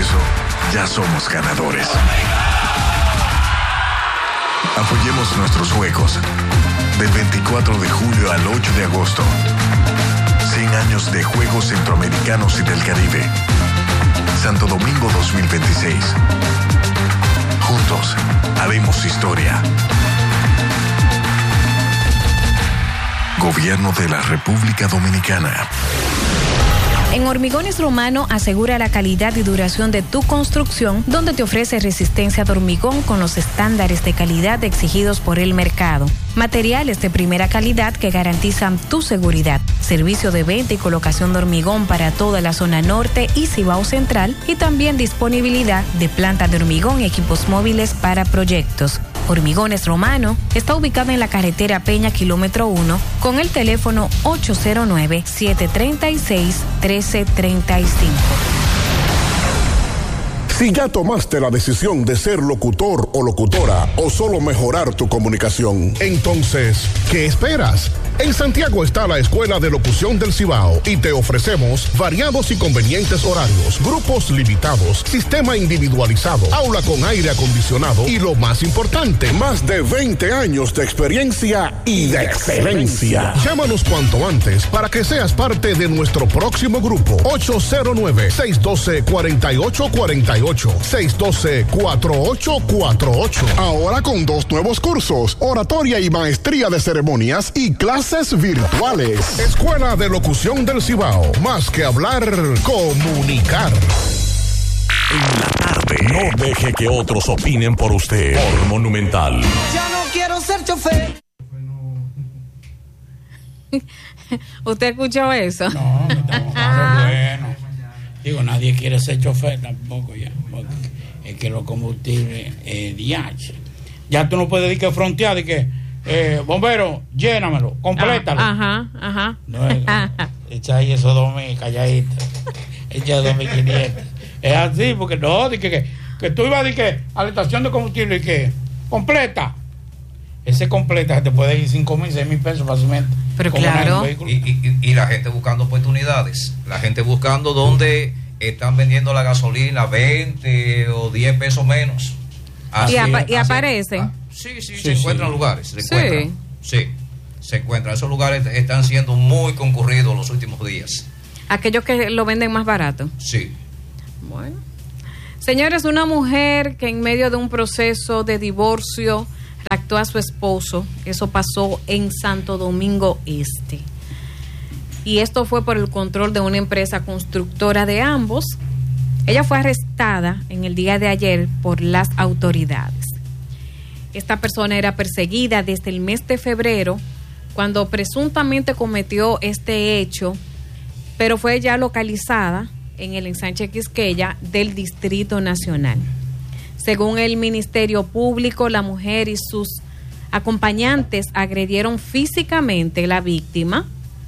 eso, ya somos ganadores. Apoyemos nuestros juegos. Del 24 de julio al 8 de agosto. 100 años de Juegos Centroamericanos y del Caribe. Santo Domingo 2026. Juntos, haremos historia. Gobierno de la República Dominicana. En Hormigones Romano asegura la calidad y duración de tu construcción, donde te ofrece resistencia de hormigón con los estándares de calidad exigidos por el mercado. Materiales de primera calidad que garantizan tu seguridad. Servicio de venta y colocación de hormigón para toda la zona norte y Cibao Central, y también disponibilidad de planta de hormigón y equipos móviles para proyectos. Hormigones Romano está ubicado en la carretera Peña, kilómetro 1, con el teléfono 809-736-1335. Si ya tomaste la decisión de ser locutor o locutora o solo mejorar tu comunicación, entonces, ¿qué esperas? En Santiago está la Escuela de Locución del Cibao y te ofrecemos variados y convenientes horarios, grupos limitados, sistema individualizado, aula con aire acondicionado y lo más importante, más de 20 años de experiencia y de excelencia. Llámanos cuanto antes para que seas parte de nuestro próximo grupo. 809-612-4848. 612-4848. Ahora con 2 nuevos cursos, oratoria y maestría de ceremonias y clases virtuales. Escuela de Locución del Cibao. Más que hablar, comunicar. En la tarde. No deje que otros opinen por usted. Por Monumental. Ya no quiero ser chofer. ¿Usted escuchó eso? No, estamos bueno. Digo, nadie quiere ser chofer tampoco ya. Es que los combustibles DH. Ya tú no puedes decir que frontear, de que bombero, llénamelo, complétalo. Ajá. No, echa ahí esos 2.000 calladitos. Echa 2.500. Es así, porque no, de que tú ibas a la estación de combustible y que completa. Ese completa te puede ir 5.000, 6.000 pesos fácilmente. Pero claro. Y la gente buscando oportunidades. La gente buscando donde están vendiendo la gasolina 20 o 10 pesos menos. Así, y aparecen. Sí, se encuentran lugares. Se encuentran. Esos lugares están siendo muy concurridos los últimos días. Aquellos que lo venden más barato. Sí. Bueno. Señores, una mujer que en medio de un proceso de divorcio raptó a su esposo. Eso pasó en Santo Domingo Este. Y esto fue por el control de una empresa constructora de ambos. Ella fue arrestada en el día de ayer por las autoridades. Esta persona era perseguida desde el mes de febrero, cuando presuntamente cometió este hecho, pero fue ya localizada en el ensanche Quisqueya del Distrito Nacional. Según el Ministerio Público, la mujer y sus acompañantes agredieron físicamente a la víctima,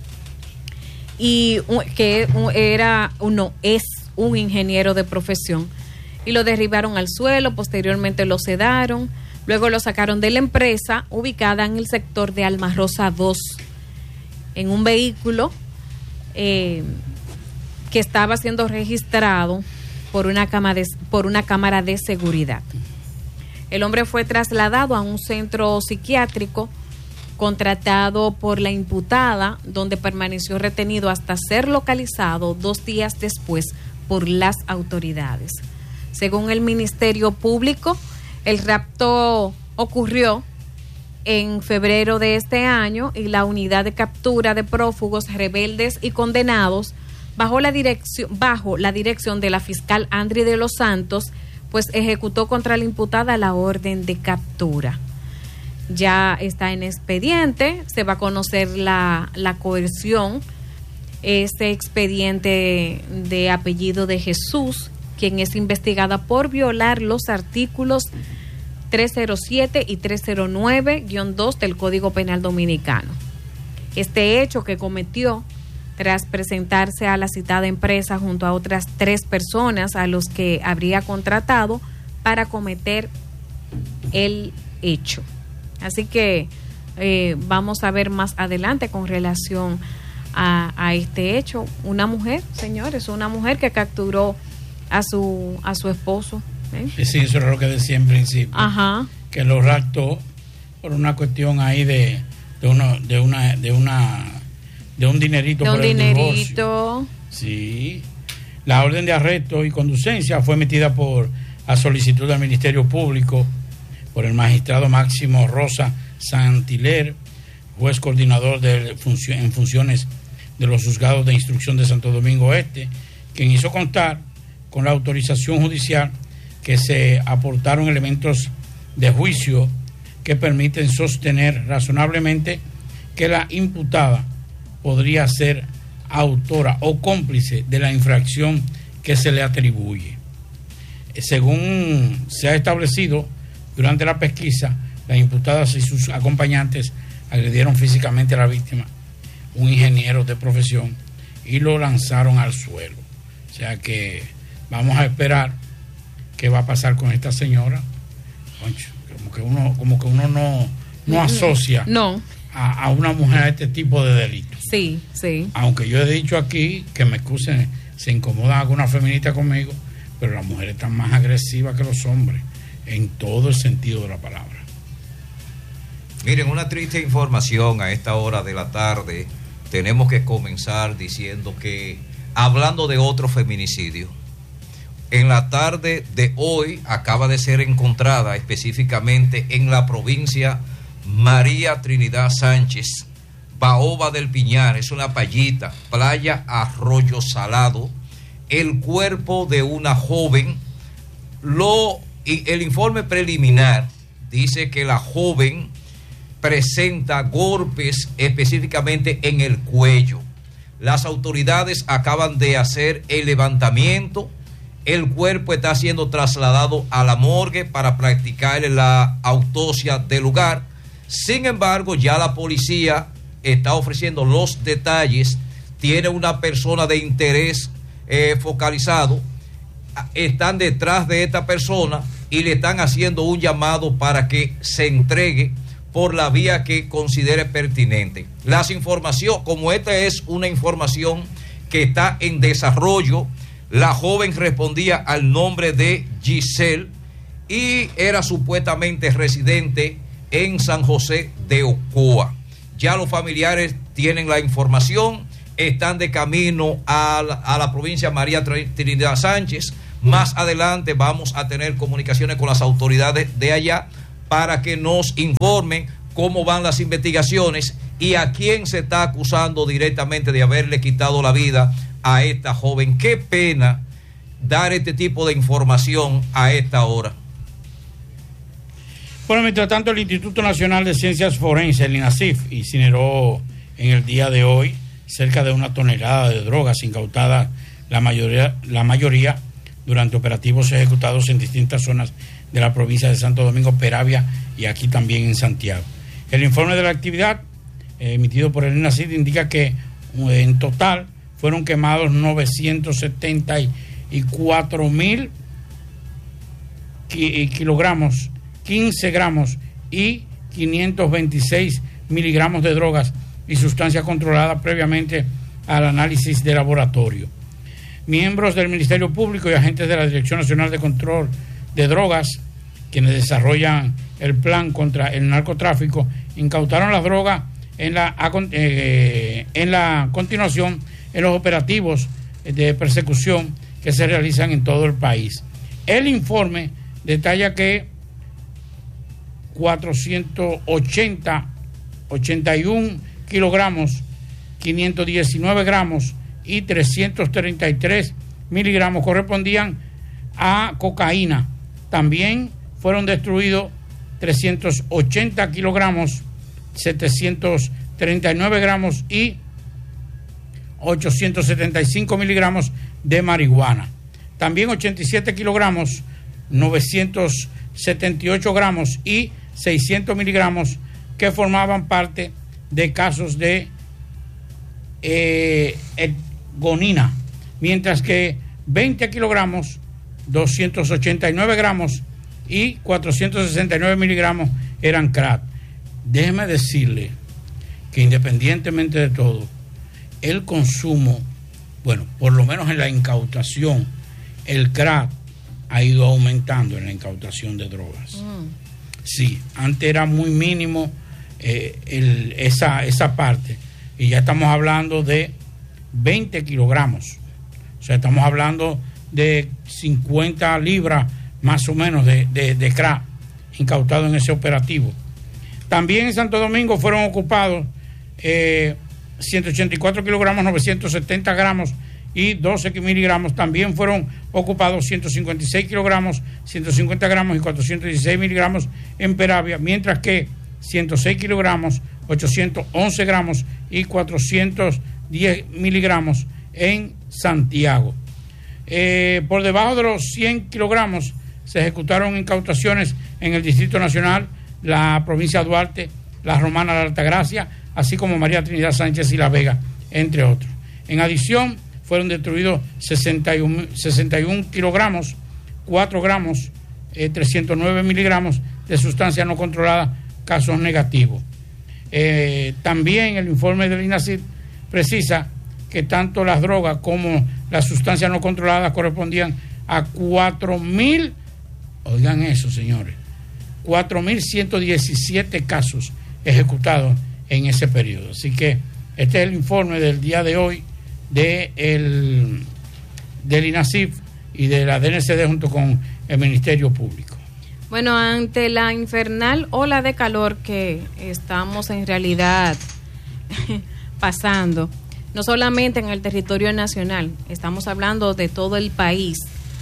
y que es un ingeniero de profesión, y lo derribaron al suelo. Posteriormente lo sedaron, luego lo sacaron de la empresa ubicada en el sector de Alma Rosa 2 en un vehículo que estaba siendo registrado por una cámara de seguridad. El hombre fue trasladado a un centro psiquiátrico contratado por la imputada, donde permaneció retenido hasta ser localizado 2 días después por las autoridades. Según el Ministerio Público, el rapto ocurrió en febrero de este año y la unidad de captura de prófugos rebeldes y condenados bajo la dirección de la fiscal Andri de los Santos, pues ejecutó contra la imputada la orden de captura. Ya está en expediente, se va a conocer la coerción. Este expediente de apellido de Jesús, quien es investigada por violar los artículos 307 y 309-2 del Código Penal Dominicano. Este hecho que cometió tras presentarse a la citada empresa junto a otras 3 personas a los que habría contratado para cometer el hecho. Así que vamos a ver más adelante con relación a este hecho. Una mujer, señores, una mujer que capturó a su esposo. Sí, eso era lo que decía en principio. Ajá. Que lo raptó por una cuestión ahí de un dinerito. De un por el dinerito. divorcio. Sí. La orden de arresto y conducencia fue emitida a solicitud del Ministerio Público por el magistrado Máximo Rosa Santiler, juez coordinador en funciones de los juzgados de instrucción de Santo Domingo Este, quien hizo constar con la autorización judicial que se aportaron elementos de juicio que permiten sostener razonablemente que la imputada podría ser autora o cómplice de la infracción que se le atribuye. Según se ha establecido durante la pesquisa, las imputadas y sus acompañantes agredieron físicamente a la víctima, un ingeniero de profesión, y lo lanzaron al suelo. O sea que vamos a esperar qué va a pasar con esta señora. Como que uno no asocia a una mujer a este tipo de delitos. Sí, sí. Aunque yo he dicho aquí, que me excusen, se incomodan algunas feministas conmigo, pero las mujeres están más agresivas que los hombres, en todo el sentido de la palabra. Miren, una triste información a esta hora de la tarde. Tenemos que comenzar diciendo que, hablando de otro feminicidio, en la tarde de hoy acaba de ser encontrada específicamente en la provincia María Trinidad Sánchez, Baoba del Piñar, es una playita, playa Arroyo Salado, el cuerpo de una joven. El informe preliminar dice que la joven presenta golpes específicamente en el cuello. Las autoridades acaban de hacer el levantamiento. El cuerpo está siendo trasladado a la morgue para practicar la autopsia del lugar. Sin embargo, ya la policía está ofreciendo los detalles. Tiene una persona de interés focalizado. Están detrás de esta persona y le están haciendo un llamado para que se entregue por la vía que considere pertinente. Las informaciones, como esta es una información que está en desarrollo, la joven respondía al nombre de Giselle y era supuestamente residente en San José de Ocoa. Ya los familiares tienen la información, están de camino a la provincia María Trinidad Sánchez. Más adelante vamos a tener comunicaciones con las autoridades de allá para que nos informen cómo van las investigaciones y a quién se está acusando directamente de haberle quitado la vida a esta joven. Qué pena dar este tipo de información a esta hora. Bueno, mientras tanto, el Instituto Nacional de Ciencias Forenses, el INACIF, incineró en el día de hoy cerca de 1 tonelada de drogas incautadas, la mayoría durante operativos ejecutados en distintas zonas de la provincia de Santo Domingo, Peravia y aquí también en Santiago. El informe de la actividad emitido por el INACIF indica que en total fueron quemados 974.000 kilogramos, 15 gramos y 526 miligramos de drogas y sustancias controladas previamente al análisis de laboratorio. Miembros del Ministerio Público y agentes de la Dirección Nacional de Control de Drogas, quienes desarrollan el plan contra el narcotráfico, incautaron las drogas en la continuación en los operativos de persecución que se realizan en todo el país. El informe detalla que 481 kilogramos, 519 gramos y 333 miligramos correspondían a cocaína. También fueron destruidos 380 kilogramos, 739 gramos y 875 miligramos de marihuana. También 87 kilogramos, 978 gramos y 600 miligramos que formaban parte de casos de gonina, mientras que 20 kilogramos, 289 gramos y 469 miligramos eran crack. Déjeme decirle que independientemente de todo, el consumo, bueno, por lo menos en la incautación el crack ha ido aumentando en la incautación de drogas. Sí, antes era muy mínimo esa parte, y ya estamos hablando de 20 kilogramos, o sea, estamos hablando de 50 libras más o menos de crack incautado en ese operativo. También en Santo Domingo fueron ocupados 184 kilogramos, 970 gramos y 12 miligramos. También fueron ocupados 156 kilogramos, 150 gramos y 416 miligramos en Peravia, mientras que 106 kilogramos, 811 gramos y 410 miligramos en Santiago. Por debajo de los 100 kilogramos se ejecutaron incautaciones en el Distrito Nacional, la provincia de Duarte, la Romana, la Altagracia, así como María Trinidad Sánchez y La Vega, entre otros. En adición, fueron destruidos 61 kilogramos, 4 gramos, 309 miligramos de sustancia no controlada, casos negativos. También el informe del INACID precisa que tanto las drogas como las sustancias no controladas correspondían a 4.000, oigan eso, señores, 4.117 casos ejecutados en ese periodo. Así que este es el informe del día de hoy del INACIF y de la DNCD junto con el Ministerio Público. Bueno, ante la infernal ola de calor que estamos en realidad pasando, no solamente en el territorio nacional, estamos hablando de todo el país.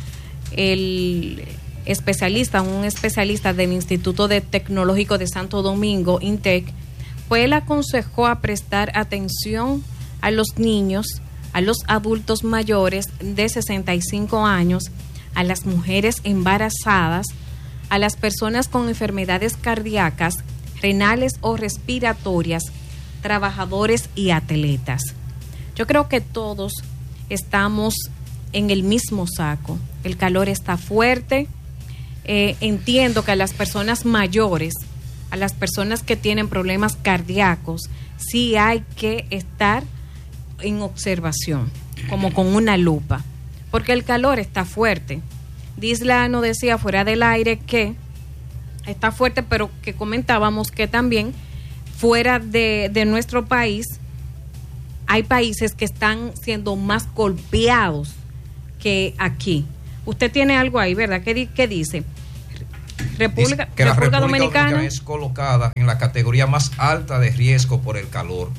Un especialista del Instituto Tecnológico de Santo Domingo, INTEC, pues él aconsejó a prestar atención a los niños, a los adultos mayores de 65 años, a las mujeres embarazadas, a las personas con enfermedades cardíacas, renales o respiratorias, trabajadores y atletas. Yo creo que todos estamos en el mismo saco. El calor está fuerte. Entiendo que a las personas mayores, a las personas que tienen problemas cardíacos, sí hay que estar en observación, como con una lupa, porque el calor está fuerte. Disla nos decía fuera del aire que está fuerte, pero que comentábamos que también fuera de nuestro país hay países que están siendo más golpeados que aquí. Usted tiene algo ahí, ¿verdad? ¿Qué dice? República Dominicana es colocada en la categoría más alta de riesgo por el calor.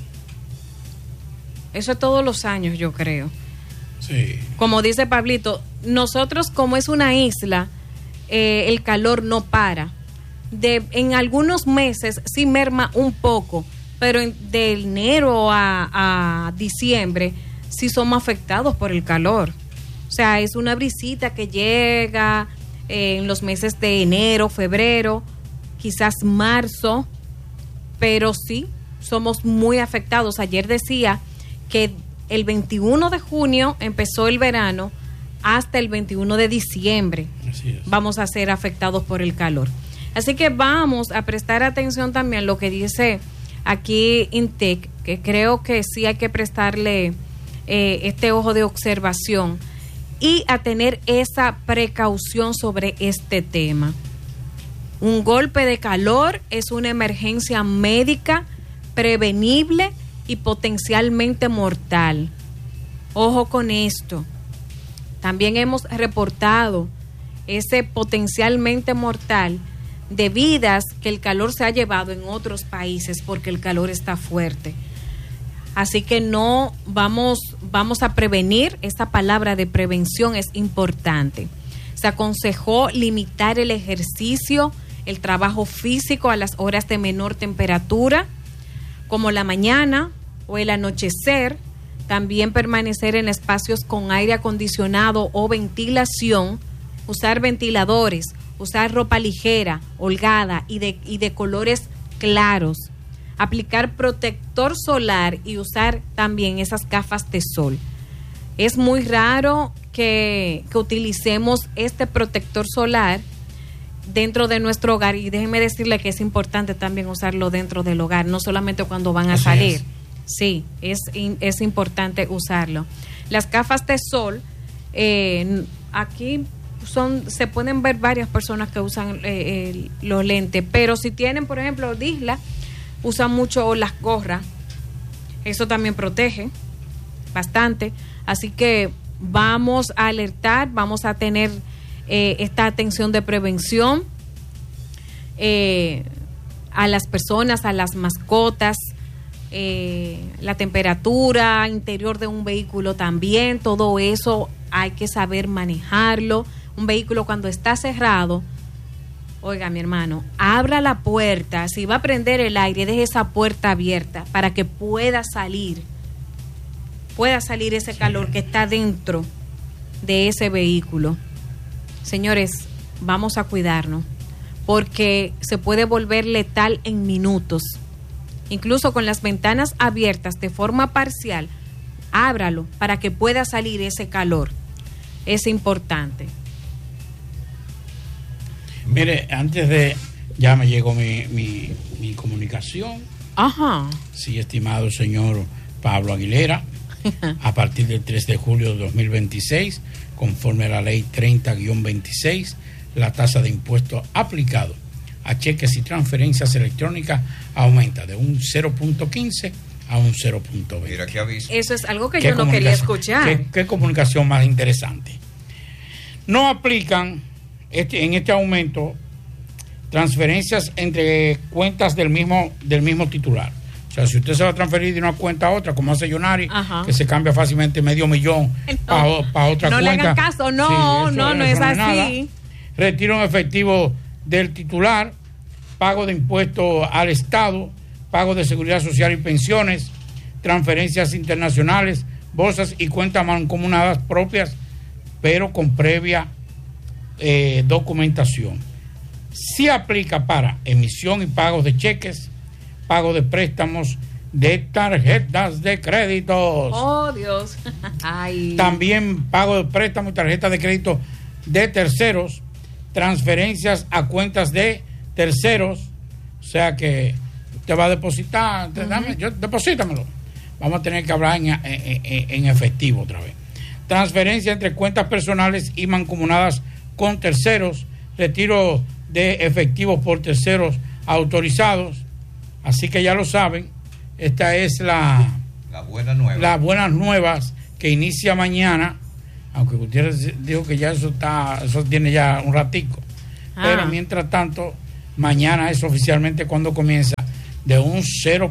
Eso es todos los años, yo creo. Sí. Como dice Pablito, nosotros como es una isla, el calor no para. En algunos meses sí merma un poco, pero de enero a diciembre sí somos afectados por el calor. O sea, es una brisita que llega en los meses de enero, febrero, quizás marzo, pero sí somos muy afectados. Ayer decía que el 21 de junio empezó el verano hasta el 21 de diciembre. Así es. Vamos a ser afectados por el calor. Así que vamos a prestar atención también a lo que dice aquí INTEC, que creo que sí hay que prestarle este ojo de observación y a tener esa precaución sobre este tema. Un golpe de calor es una emergencia médica prevenible y potencialmente mortal. Ojo con esto. También hemos reportado ese potencialmente mortal de vidas que el calor se ha llevado en otros países porque el calor está fuerte. Así que no vamos a prevenir. Esta palabra de prevención es importante. Se aconsejó limitar el ejercicio, el trabajo físico a las horas de menor temperatura, como la mañana o el anochecer. También permanecer en espacios con aire acondicionado o ventilación, usar ventiladores, usar ropa ligera, holgada y de colores claros. Aplicar protector solar y usar también esas gafas de sol. Es muy raro que utilicemos este protector solar dentro de nuestro hogar, y déjenme decirle que es importante también usarlo dentro del hogar, no solamente cuando van a salir. Sí, es importante usarlo. Las gafas de sol aquí se pueden ver varias personas que usan los lentes, pero si tienen, por ejemplo, Disla, usan mucho las gorras, eso también protege bastante, así que vamos a alertar, vamos a tener esta atención de prevención a las personas, a las mascotas, la temperatura interior de un vehículo también, todo eso hay que saber manejarlo. Un vehículo cuando está cerrado, oiga, mi hermano, abra la puerta, si va a prender el aire, deje esa puerta abierta para que pueda salir ese calor que está dentro de ese vehículo. Señores, vamos a cuidarnos, porque se puede volver letal en minutos. Incluso con las ventanas abiertas de forma parcial, ábralo para que pueda salir ese calor. Es importante. Mire, antes de... Ya me llegó mi comunicación. Ajá. Sí, estimado señor Pablo Aguilera, a partir del 3 de julio de 2026, conforme a la ley 30-26, la tasa de impuesto aplicado a cheques y transferencias electrónicas aumenta de un 0.15 a un 0.20. Mira qué aviso. Eso es algo que yo no quería escuchar. ¿Qué comunicación más interesante? No aplican en este aumento transferencias entre cuentas del mismo titular. O sea, si usted se va a transferir de una cuenta a otra, como hace Yonari, que se cambia fácilmente $500,000 para otra cuenta. No le hagan caso, no es así. Nada. Retiro en efectivo del titular, pago de impuestos al Estado, pago de seguridad social y pensiones, transferencias internacionales, bolsas y cuentas mancomunadas propias, pero con previa documentación. Sí aplica para emisión y pagos de cheques, pago de préstamos, de tarjetas de créditos. Oh, Dios. Ay. También pago de préstamos y tarjetas de crédito de terceros, transferencias a cuentas de terceros. O sea que usted va a depositar, deposítamelo. Vamos a tener que hablar en efectivo otra vez. Transferencia entre cuentas personales y mancomunadas con terceros, retiro de efectivos por terceros autorizados. Así que ya lo saben, esta es la buena nueva. Las buenas nuevas que inicia mañana, aunque Gutiérrez dijo que ya eso tiene ya un ratico. Pero mientras tanto, mañana es oficialmente cuando comienza de un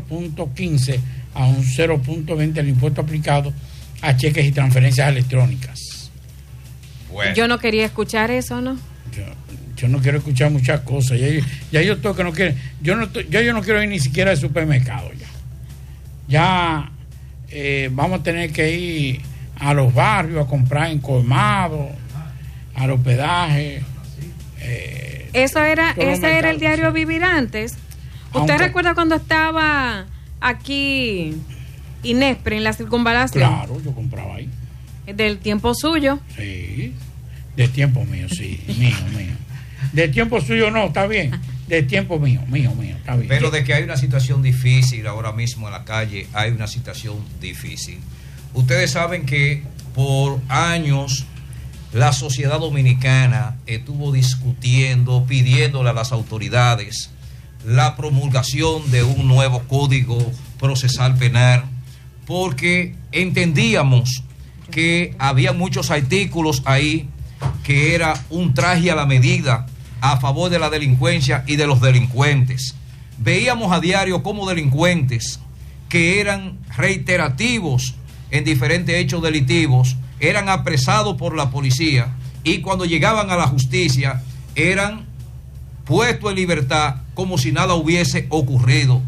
0.15 a un 0.20 el impuesto aplicado a cheques y transferencias electrónicas. Bueno. Yo no quería escuchar eso, ¿no? Yo no quiero escuchar muchas cosas. Ya yo estoy que no quiero. Yo no quiero ir ni siquiera al supermercado ya. Vamos a tener que ir a los barrios a comprar en colmado, al hospedaje. Ese era el diario Vivir antes. ¿Usted recuerda cuando estaba aquí Inespre en la Circunvalación? Claro, yo compraba ahí. ¿Del tiempo suyo? Sí, del tiempo mío, sí, mío. Del tiempo suyo no, está bien. Del tiempo mío, está bien. Pero de que hay una situación difícil ahora mismo en la calle, hay una situación difícil. Ustedes saben que por años la sociedad dominicana estuvo discutiendo, pidiéndole a las autoridades la promulgación de un nuevo código procesal penal, porque entendíamos que había muchos artículos ahí que era un traje a la medida a favor de la delincuencia y de los delincuentes. Veíamos a diario como delincuentes que eran reiterativos en diferentes hechos delictivos eran apresados por la policía y cuando llegaban a la justicia eran puestos en libertad como si nada hubiese ocurrido.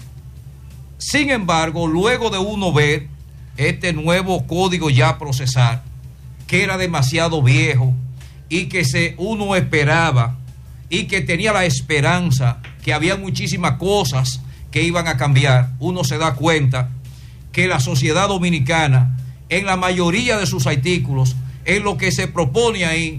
Sin embargo, luego de uno ver este nuevo código ya procesal, que era demasiado viejo y que uno esperaba y que tenía la esperanza que había muchísimas cosas que iban a cambiar, uno se da cuenta que la sociedad dominicana, en la mayoría de sus artículos, en lo que se propone ahí,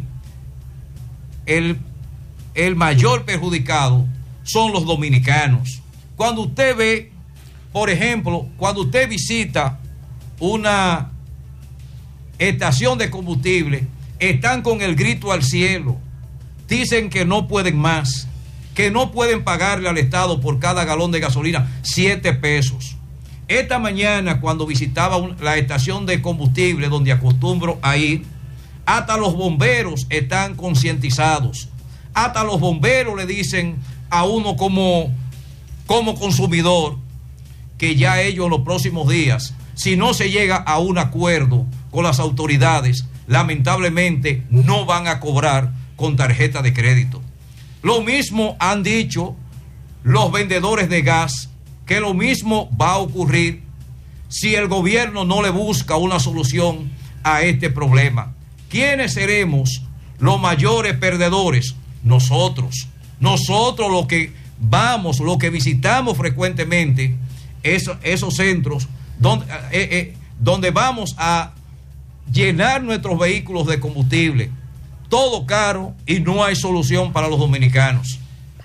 el mayor perjudicado son los dominicanos. Cuando usted ve, por ejemplo, cuando usted visita una estación de combustible, están con el grito al cielo. Dicen que no pueden más, que no pueden pagarle al Estado por cada galón de gasolina 7 pesos. Esta mañana, cuando visitaba la estación de combustible donde acostumbro a ir, hasta los bomberos están concientizados. Hasta los bomberos le dicen a uno como consumidor que ya ellos en los próximos días, si no se llega a un acuerdo con las autoridades, lamentablemente no van a cobrar con tarjeta de crédito. Lo mismo han dicho los vendedores de gas, que lo mismo va a ocurrir si el gobierno no le busca una solución a este problema. ¿Quiénes seremos los mayores perdedores? Nosotros los que vamos, los que visitamos frecuentemente esos centros donde vamos a llenar nuestros vehículos de combustible. Todo caro y no hay solución para los dominicanos.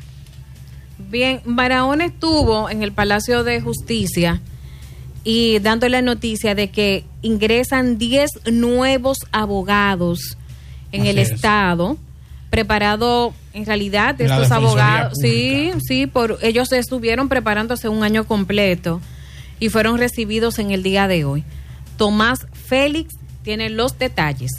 Bien, Barahona estuvo en el Palacio de Justicia y dando la noticia de que ingresan 10 nuevos abogados en el estado, preparado en realidad de estos abogados. Sí, ellos estuvieron preparándose un año completo y fueron recibidos en el día de hoy. Tomás Félix tiene los detalles.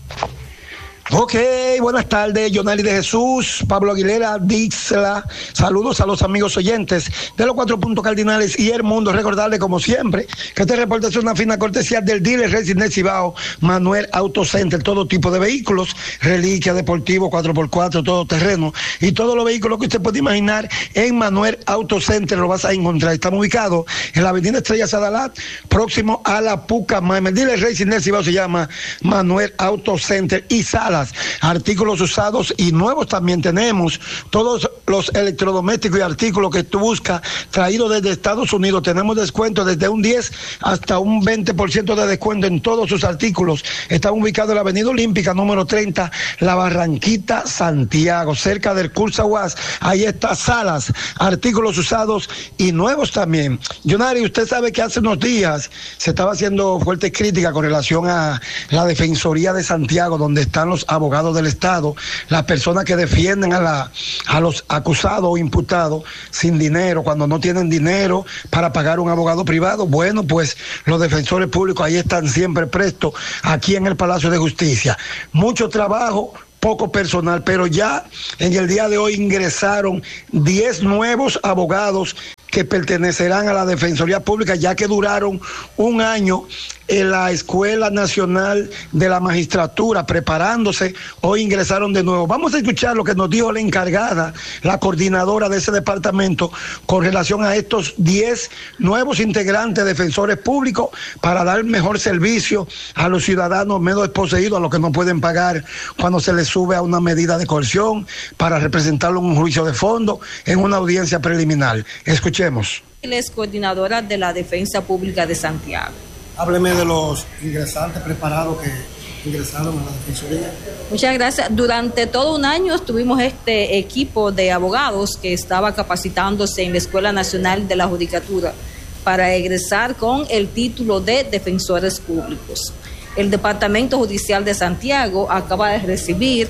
Ok, buenas tardes, Yonali de Jesús, Pablo Aguilera, Dixla, saludos a los amigos oyentes de los 4 puntos cardinales y el mundo. Recordarle como siempre que este reporte es una fina cortesía del dealer Racing del Cibao, Manuel Auto Center, todo tipo de vehículos, reliquia, deportivo, 4x4, todo terreno y todos los vehículos que usted puede imaginar en Manuel Auto Center lo vas a encontrar. Estamos ubicados en la avenida Estrella Sadalat, próximo a la Pucamaima. El dealer Racing del Cibao se llama Manuel Auto Center y Salas. Artículos usados y nuevos también tenemos. Todos los electrodomésticos y artículos que tú buscas traídos desde Estados Unidos. Tenemos descuento desde un 10 hasta un 20% de descuento en todos sus artículos. Están ubicados en la Avenida Olímpica número 30, La Barranquita, Santiago, cerca del Cursaguas. Ahí está Salas, artículos usados y nuevos también. Yonari, usted sabe que hace unos días se estaba haciendo fuertes críticas con relación a la Defensoría de Santiago, donde están los abogados del Estado, las personas que defienden a los acusados o imputados sin dinero, cuando no tienen dinero para pagar un abogado privado. Bueno, pues los defensores públicos ahí están siempre prestos, aquí en el Palacio de Justicia. Mucho trabajo, poco personal, pero ya en el día de hoy ingresaron 10 nuevos abogados que pertenecerán a la Defensoría Pública, ya que duraron un año en la Escuela Nacional de la Magistratura preparándose. Hoy ingresaron de nuevo. Vamos a escuchar lo que nos dijo la encargada, la coordinadora de ese departamento, con relación a estos 10 nuevos integrantes defensores públicos para dar mejor servicio a los ciudadanos menos desposeídos, a los que no pueden pagar cuando se les sube a una medida de coerción, para representarlo en un juicio de fondo, en una audiencia preliminar. Escuchemos. Él es coordinadora de la Defensa Pública de Santiago. Hábleme de los ingresantes preparados que ingresaron a la Defensoría. Muchas gracias. Durante todo un año tuvimos este equipo de abogados que estaba capacitándose en la Escuela Nacional de la Judicatura para egresar con el título de defensores públicos. El Departamento Judicial de Santiago acaba de recibir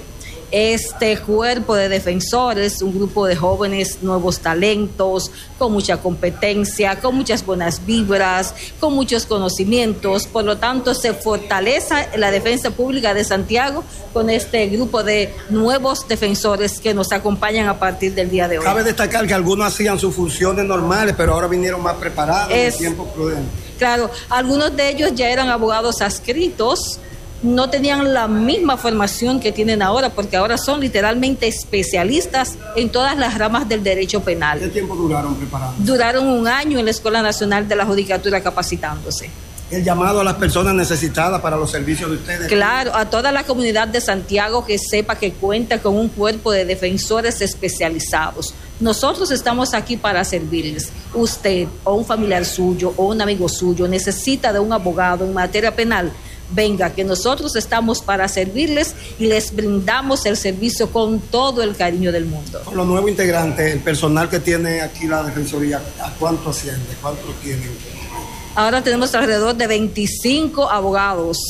este cuerpo de defensores, un grupo de jóvenes, nuevos talentos, con mucha competencia, con muchas buenas vibras, con muchos conocimientos. Por lo tanto, se fortalece la defensa pública de Santiago con este grupo de nuevos defensores que nos acompañan a partir del día de hoy. Cabe destacar que algunos hacían sus funciones normales, pero ahora vinieron más preparados en tiempo prudente. Claro, algunos de ellos ya eran abogados adscritos, no tenían la misma formación que tienen ahora, porque ahora son literalmente especialistas en todas las ramas del derecho penal. ¿Qué tiempo duraron preparando? Duraron un año en la Escuela Nacional de la Judicatura capacitándose. El llamado a las personas necesitadas para los servicios de ustedes. Claro, a toda la comunidad de Santiago que sepa que cuenta con un cuerpo de defensores especializados. Nosotros estamos aquí para servirles. Usted o un familiar suyo o un amigo suyo necesita de un abogado en materia penal. Venga, que nosotros estamos para servirles y les brindamos el servicio con todo el cariño del mundo. Con los nuevos integrantes, el personal que tiene aquí la Defensoría, ¿a cuánto asciende? ¿Cuánto tienen? Ahora tenemos alrededor de 25 abogados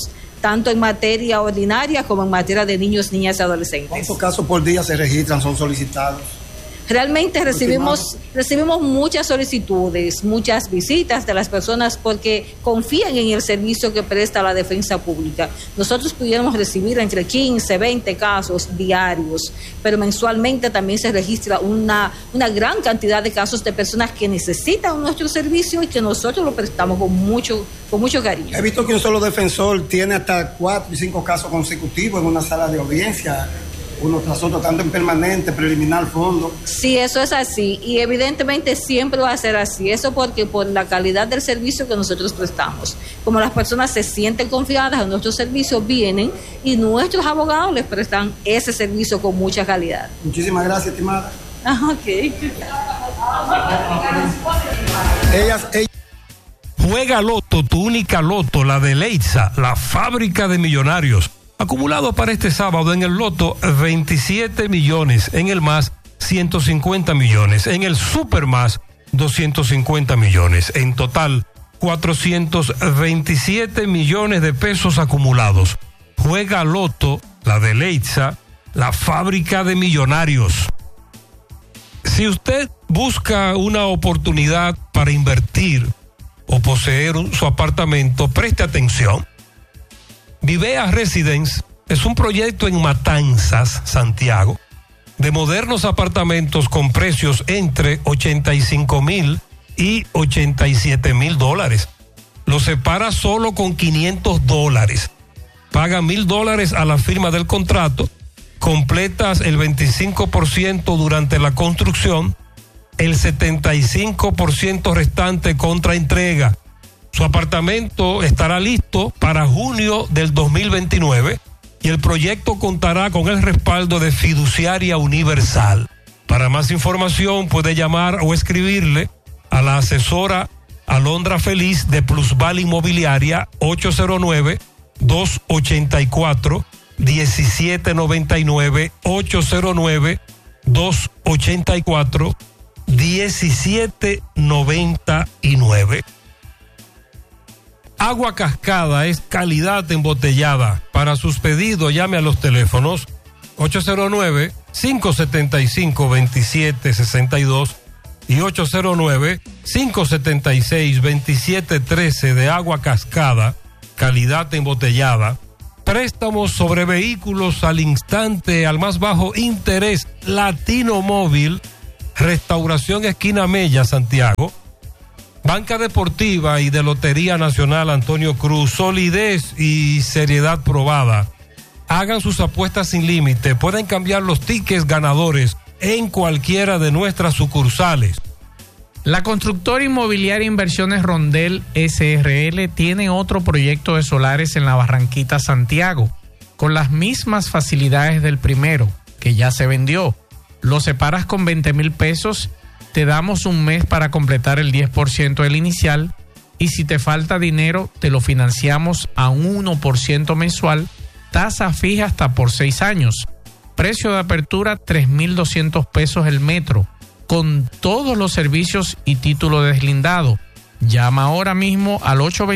tanto en materia ordinaria como en materia de niños, niñas y adolescentes. ¿Cuántos casos por día se registran, son solicitados? Realmente recibimos muchas solicitudes, muchas visitas de las personas porque confían en el servicio que presta la defensa pública. Nosotros pudiéramos recibir entre 15, 20 casos diarios, pero mensualmente también se registra una gran cantidad de casos de personas que necesitan nuestro servicio y que nosotros lo prestamos con mucho cariño. He visto que un solo defensor tiene hasta 4 y 5 casos consecutivos en una sala de audiencia, uno tras otro, tanto en permanente, preliminar, fondo. Sí, eso es así y evidentemente siempre va a ser así. Eso porque por la calidad del servicio que nosotros prestamos. Como las personas se sienten confiadas en nuestro servicio, vienen y nuestros abogados les prestan ese servicio con mucha calidad. Muchísimas gracias, estimada. Ok. Juega Loto, tu única Loto, la de Leitza, la fábrica de millonarios. Acumulado para este sábado en el Loto, 27 millones. En el Más, 150 millones. En el Super Más, 250 millones. En total, 427 millones de pesos acumulados. Juega Loto, la de Leitza, la fábrica de millonarios. Si usted busca una oportunidad para invertir o poseer su apartamento, preste atención. Vivea Residence es un proyecto en Matanzas, Santiago, de modernos apartamentos con precios entre 85,000 y 87,000 dólares. Lo separa solo con $500. Paga $1,000 a la firma del contrato, completas el 25% durante la construcción, el 75% restante contra entrega. Su apartamento estará listo para junio del 2029 y el proyecto contará con el respaldo de Fiduciaria Universal. Para más información puede llamar o escribirle a la asesora Alondra Feliz de Plusval Inmobiliaria 809-284-1799, 809-284-1799. Agua Cascada es calidad embotellada. Para sus pedidos llame a los teléfonos 809-575-2762 y 809-576-2713 de Agua Cascada, calidad embotellada. Préstamos sobre vehículos al instante, al más bajo interés. Latino Móvil, Restauración Esquina Mella, Santiago. Banca Deportiva y de Lotería Nacional Antonio Cruz, solidez y seriedad probada. Hagan sus apuestas sin límite, pueden cambiar los tickets ganadores en cualquiera de nuestras sucursales. La constructora inmobiliaria Inversiones Rondel SRL tiene otro proyecto de solares en la Barranquita, Santiago, con las mismas facilidades del primero, que ya se vendió. Lo separas con 20,000 pesos, te damos un mes para completar el 10% del inicial y si te falta dinero te lo financiamos a un 1% mensual, tasa fija hasta por 6 años. Precio de apertura 3,200 pesos el metro, con todos los servicios y título deslindado. Llama ahora mismo al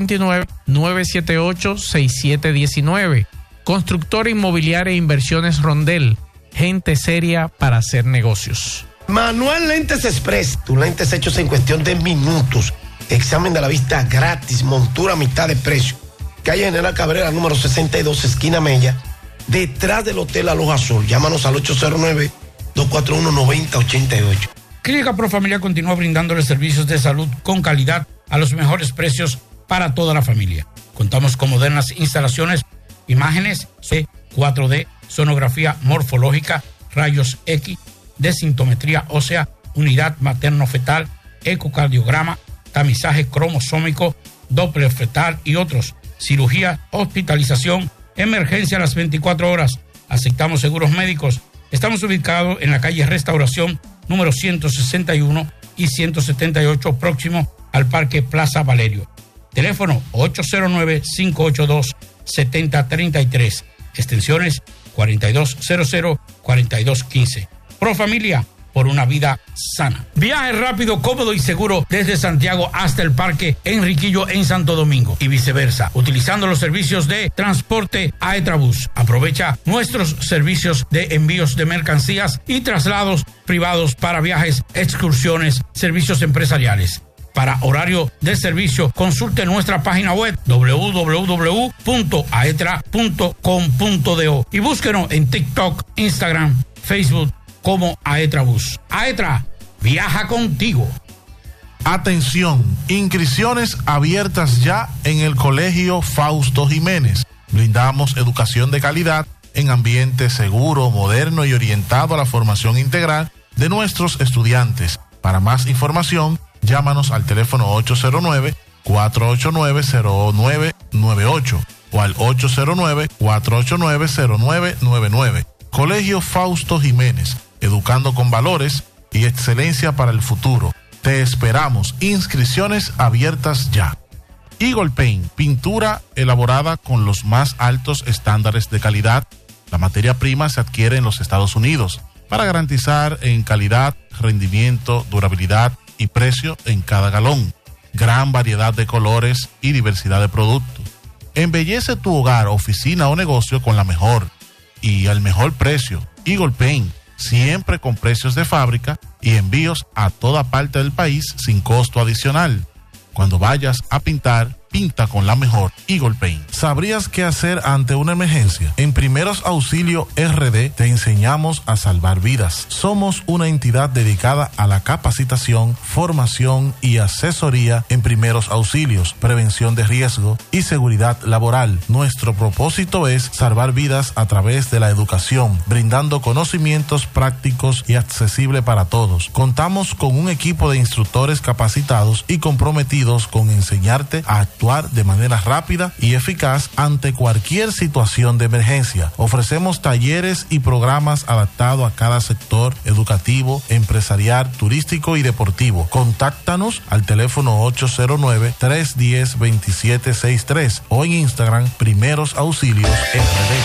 829-978-6719. Constructora Inmobiliaria e Inversiones Rondel, gente seria para hacer negocios. Manuel Lentes Express, tus lentes hechos en cuestión de minutos. Examen de la vista gratis, montura a mitad de precio. Calle General Cabrera, número 62, esquina Mella, detrás del Hotel Aloha Sol. Llámanos al 809-241-9088. Clínica Profamilia continúa brindándole servicios de salud con calidad a los mejores precios para toda la familia. Contamos con modernas instalaciones, imágenes C, 4D, sonografía morfológica, rayos X, desintometría ósea, unidad materno-fetal, ecocardiograma, tamizaje cromosómico, Doppler fetal y otros. Cirugía, hospitalización, emergencia a las 24 horas. Aceptamos seguros médicos. Estamos ubicados en la calle Restauración, número 161 y 178, próximo al Parque Plaza Valerio. Teléfono 809-582-7033. Extensiones 4200, 4215. Profamilia, por una vida sana. Viaje rápido, cómodo y seguro desde Santiago hasta el Parque Enriquillo en Santo Domingo y viceversa, utilizando los servicios de transporte Aetrabús. Aprovecha nuestros servicios de envíos de mercancías y traslados privados para viajes, excursiones, servicios empresariales. Para horario de servicio, consulte nuestra página web www.aetra.com.do y búsquenos en TikTok, Instagram, Facebook como Aetrabús. Aetra, viaja contigo. Atención, inscripciones abiertas ya en el Colegio Fausto Jiménez. Brindamos educación de calidad en ambiente seguro, moderno y orientado a la formación integral de nuestros estudiantes. Para más información, llámanos al teléfono 809-489-0998 o al 809-489-0999. Colegio Fausto Jiménez, educando con valores y excelencia para el futuro. Te esperamos. Inscripciones abiertas ya. Eagle Paint, pintura elaborada con los más altos estándares de calidad. La materia prima se adquiere en los Estados Unidos para garantizar en calidad, rendimiento, durabilidad y precio en cada galón. Gran variedad de colores y diversidad de productos. Embellece tu hogar, oficina o negocio con la mejor y al mejor precio. Eagle Paint, siempre con precios de fábrica y envíos a toda parte del país sin costo adicional. Cuando vayas a pintar, pinta con la mejor Eagle Paint. ¿Sabrías qué hacer ante una emergencia? En Primeros Auxilio RD te enseñamos a salvar vidas. Somos una entidad dedicada a la capacitación, formación y asesoría en primeros auxilios, prevención de riesgo y seguridad laboral. Nuestro propósito es salvar vidas a través de la educación, brindando conocimientos prácticos y accesibles para todos. Contamos con un equipo de instructores capacitados y comprometidos con enseñarte a actuar de manera rápida y eficaz ante cualquier situación de emergencia. Ofrecemos talleres y programas adaptados a cada sector educativo, empresarial, turístico y deportivo. Contáctanos al teléfono 809-310-2763 o en Instagram Primeros Auxilios RD.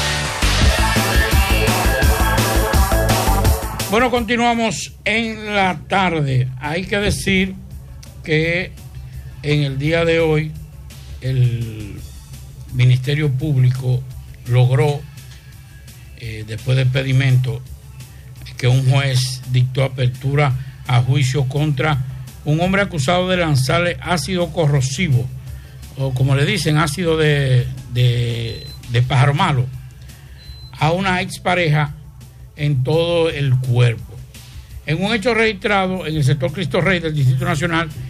Bueno, continuamos en la tarde. Hay que decir que en el día de hoy el Ministerio Público logró, después de pedimento, que un juez dictó apertura a juicio contra un hombre acusado de lanzarle ácido corrosivo, o como le dicen, ácido de pájaro malo, a una expareja en todo el cuerpo. En un hecho registrado en el sector Cristo Rey del Distrito Nacional,